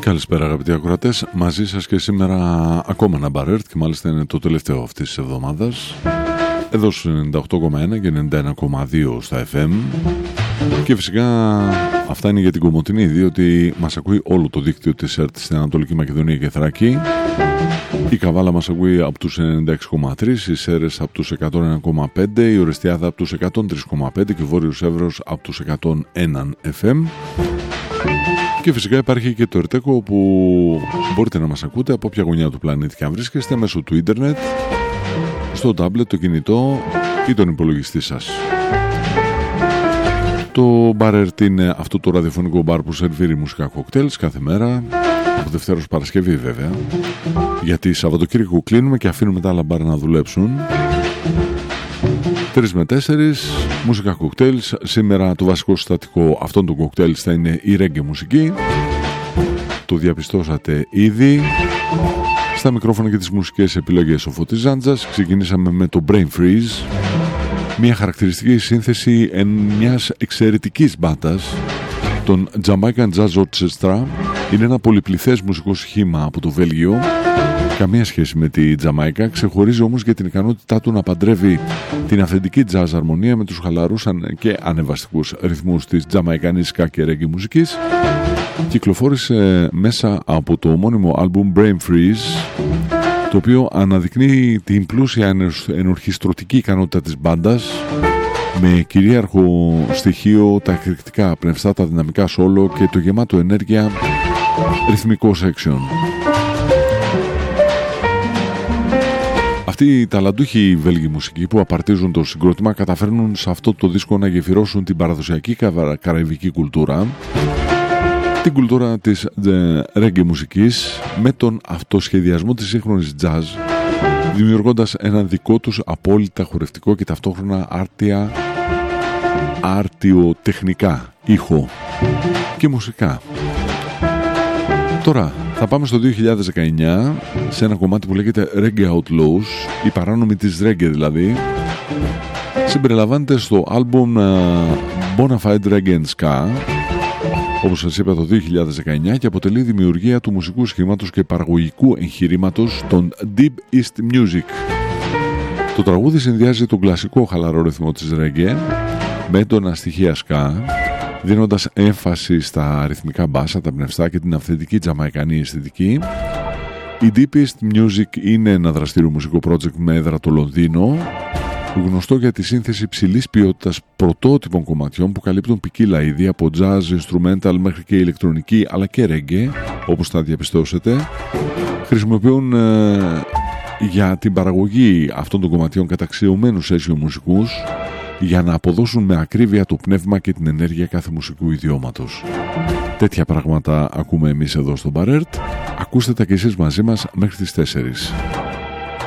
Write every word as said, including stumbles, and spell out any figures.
Καλησπέρα αγαπητοί ακροατές, μαζί σας και σήμερα ακόμα ένα μπαρέρτ και μάλιστα είναι το τελευταίο αυτής της εβδομάδας εδώ στους ενενήντα οκτώ κόμμα ένα και ενενήντα ένα κόμμα δύο στα εφ εμ και φυσικά αυτά είναι για την Κομοτηνή, διότι μας ακούει όλο το δίκτυο της ΕΡΤ στην Ανατολική Μακεδονία και Θράκη. Η Καβάλα μας ακούει από τους ενενήντα έξι κόμμα τρία, οι Σέρρες από τους εκατόν ένα κόμμα πέντε, η Ορεστιάδα από τους εκατόν τρία κόμμα πέντε και ο Βόρειος Εύρος από τους εκατόν ένα εφ εμ. Και φυσικά υπάρχει και το Ερτέκο, όπου μπορείτε να μας ακούτε από όποια γωνιά του πλανήτη και αν βρίσκεστε μέσω του ίντερνετ, στο τάμπλετ, το κινητό ή τον υπολογιστή σας. Το μπαρέρτ είναι αυτό το ραδιοφωνικό μπαρ που σερβίρει μουσικά κοκτέιλς κάθε μέρα, από Δευτέρα ως Παρασκευή βέβαια, γιατί Σαββατοκύριακο κλείνουμε και αφήνουμε τα άλλα μπαρ να δουλέψουν. τρεις με τέσσερις μουσικά κοκτέιλς. Σήμερα το βασικό συστατικό αυτών των κοκτέιλς θα είναι η ρέγγε μουσική. Το διαπιστώσατε ήδη. Στα μικρόφωνα και τις μουσικές επιλογές ο Φώτης Ζάντζας. Ξεκινήσαμε με το Brain Freeze, μια χαρακτηριστική σύνθεση εν μιας εξαιρετικής μπάντας, τον Jamaican Jazz Orchestra. Είναι ένα πολυπληθές μουσικό σχήμα από το Βέλγιο, καμία σχέση με τη Τζαμάικα, ξεχωρίζει όμως για την ικανότητά του να παντρεύει την αυθεντική jazz αρμονία με τους χαλαρούς και ανεβαστικούς ρυθμούς της τζαμαϊκανίσικα και ρέγγι μουσικής. Κυκλοφόρησε μέσα από το ομώνυμο άλμπουμ Brain Freeze, το οποίο αναδεικνύει την πλούσια ενορχιστρωτική ικανότητα της μπάντας, με κυρίαρχο στοιχείο τα εκρηκτικά πνευστά, τα δυναμικά σόλο και το γεμάτο ενέργεια ρυθμικό section. Αυτοί οι ταλαντούχοι Βέλγοι μουσικοί που απαρτίζουν το συγκρότημα καταφέρνουν σε αυτό το δίσκο να γεφυρώσουν την παραδοσιακή καραϊβική κουλτούρα, την κουλτούρα της ρέγγε μουσικής, με τον αυτοσχεδιασμό της σύγχρονης jazz, δημιουργώντας ένα δικό τους απόλυτα χορευτικό και ταυτόχρονα άρτια, άρτιο τεχνικά ήχο και μουσικά. Τώρα θα πάμε στο δύο χιλιάδες δεκαεννιά σε ένα κομμάτι που λέγεται Reggae Outlaws, η παράνομη της Reggae δηλαδή. Συμπεριλαμβάνεται στο άλμπουμ Bonafide Reggae and Ska, όπως σας είπα, το δύο χιλιάδες δεκαεννιά, και αποτελεί δημιουργία του μουσικού σχήματος και παραγωγικού εγχειρήματος των Deep East Music. Το τραγούδι συνδυάζει τον κλασικό χαλαρό ρυθμό της Reggae με έντονα στοιχεία Ska, δίνοντας έμφαση στα ρυθμικά μπάσα, τα πνευστά και την αυθεντική τζαμαϊκανή αισθητική. Η Deep East Music είναι ένα δραστήριο μουσικό project με έδρα το Λονδίνο, γνωστό για τη σύνθεση υψηλής ποιότητας πρωτότυπων κομματιών που καλύπτουν ποικίλα είδη, από jazz, instrumental μέχρι και ηλεκτρονική, αλλά και reggae, όπως θα διαπιστώσετε. Χρησιμοποιούν ε, για την παραγωγή αυτών των κομματιών καταξιωμένους αίσιο μουσικούς, για να αποδώσουν με ακρίβεια το πνεύμα και την ενέργεια κάθε μουσικού ιδιώματος. Τέτοια πράγματα ακούμε εμείς εδώ στο Μπαρέρτ. Ακούστε τα και εσείς μαζί μας μέχρι τις τέσσερις.